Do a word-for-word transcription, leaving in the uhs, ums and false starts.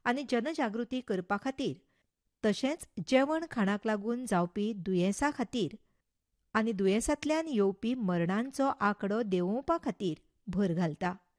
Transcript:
आनी जनजागृती करपा खातीर, तशेंच जेवण खाणाक लागून जावपी दुयेंसां खातीर आनी दुयेंसांतल्यान येवपी मरणांचो आंकडो देंवोवपा खातीर भर घालता.